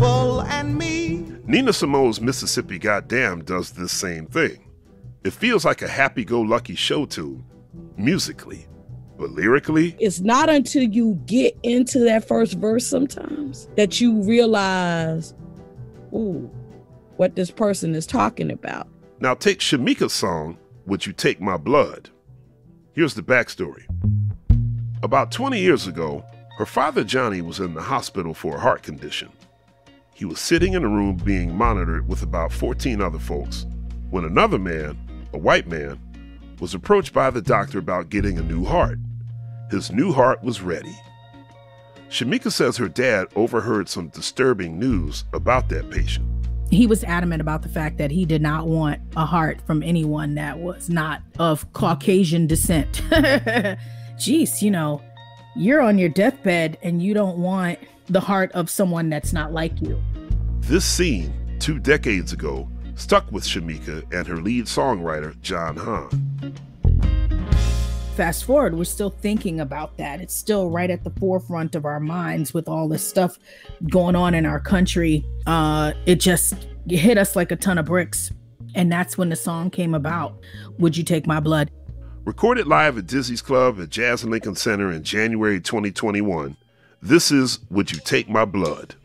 people and me. Nina Simone's Mississippi Goddamn does this same thing. It feels like a happy-go-lucky show tune, musically, but lyrically, it's not until you get into that first verse sometimes that you realize, ooh, what this person is talking about. Now take Shamika's song, Would You Take My Blood? Here's the backstory. About 20 years ago, her father Johnny was in the hospital for a heart condition. He was sitting in a room being monitored with about 14 other folks when another man, a white man, was approached by the doctor about getting a new heart. His new heart was ready. Shamika says her dad overheard some disturbing news about that patient. He was adamant about the fact that he did not want a heart from anyone that was not of Caucasian descent. Jeez, you know, you're on your deathbed and you don't want the heart of someone that's not like you. This scene, 2 decades ago, stuck with Shamika and her lead songwriter, John Hahn. Fast forward, we're still thinking about that. It's still right at the forefront of our minds with all this stuff going on in our country. It just hit us like a ton of bricks. And that's when the song came about, Would You Take My Blood? Recorded live at Dizzy's Club at Jazz and Lincoln Center in January 2021, this is Would You Take My Blood?